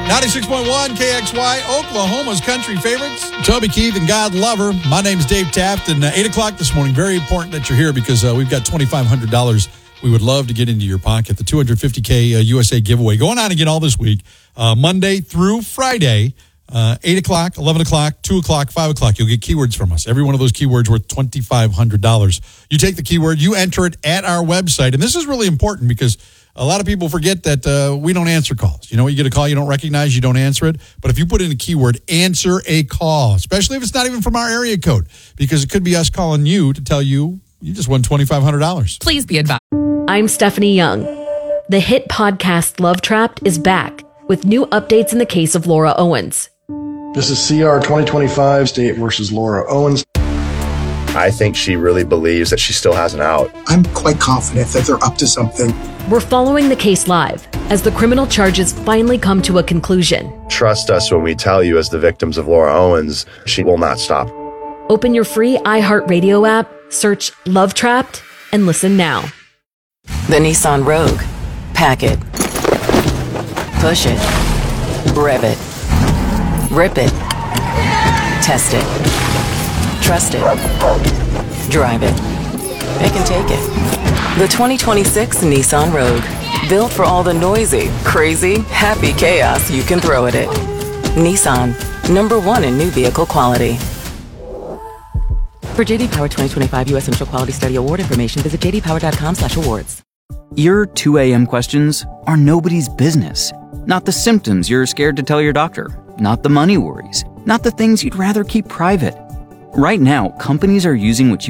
96.1 KXY, Oklahoma's country favorites. Toby Keith and God Lover. My name's Dave Taft, and 8 o'clock this morning. Very important that you're here because we've got $2,500 we would love to get into your pocket. The $250K USA giveaway going on again all this week, Monday through Friday, 8 o'clock, 11 o'clock, 2 o'clock, 5 o'clock. You'll get keywords from us. Every one of those keywords worth $2,500. You take the keyword, you enter it at our website, and this is really important because a lot of people forget that we don't answer calls. You know, you get a call you don't recognize, you don't answer it. But if you put in a keyword, answer a call, especially if it's not even from our area code, because it could be us calling you to tell you you just won $2,500. Please be advised. I'm Stephanie Young. The hit podcast Love Trapped is back with new updates in the case of Laura Owens. This is CR 2025, State versus Laura Owens. I think she really believes that she still has an out. I'm quite confident that they're up to something. We're following the case live as the criminal charges finally come to a conclusion. Trust us when we tell you, as the victims of Laura Owens, she will not stop. Open your free iHeartRadio app, search Love Trapped, and listen now. The Nissan Rogue. Pack it. Push it. Rev it. Rip it. Test it. Trust it. Drive it. It can take it. The 2026 Nissan Rogue. Built for all the noisy, crazy, happy chaos you can throw at it. Nissan. #1 in new vehicle quality. For JD Power 2025 U.S. Initial Quality Study Award information, visit jdpower.com/awards. Your 2 a.m. questions are nobody's business. Not the symptoms you're scared to tell your doctor. Not the money worries. Not the things you'd rather keep private. Right now, companies are using what you